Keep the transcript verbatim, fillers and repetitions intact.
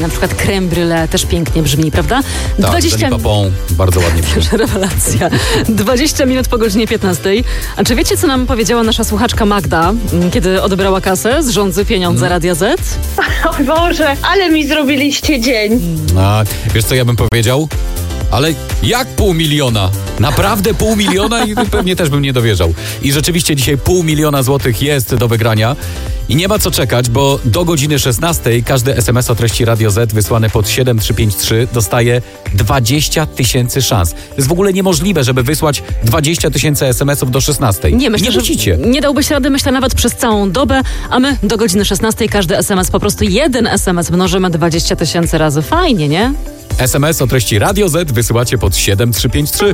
Na przykład creme brulee też pięknie brzmi, prawda? Tak, dwadzieścia Papon bardzo ładnie brzmi. Rewelacja. dwadzieścia minut po godzinie piętnastej. A czy wiecie, co nam powiedziała nasza słuchaczka Magda, kiedy odebrała kasę z rządzy pieniądze Hmm. Radia Z? O Boże, ale mi zrobiliście dzień. A, wiesz co ja bym powiedział? Ale jak pół miliona? Naprawdę pół miliona? I pewnie też bym nie dowierzał. I rzeczywiście dzisiaj pół miliona złotych jest do wygrania. I nie ma co czekać, bo do godziny szesnastej każdy es em es o treści Radio Z wysłany pod siedem trzy pięć trzy dostaje dwadzieścia tysięcy szans. To jest w ogóle niemożliwe, żeby wysłać dwadzieścia tysięcy es em esów do szesnastej. Nie, myślę, nie musicie. że nie dałbyś rady, myślę, nawet przez całą dobę, a my do godziny szesnastej każdy es em es, po prostu jeden es em es mnożymy dwadzieścia tysięcy razy. Fajnie, nie? es em es o treści Radio Z wysyłacie pod siedem trzy pięć trzy.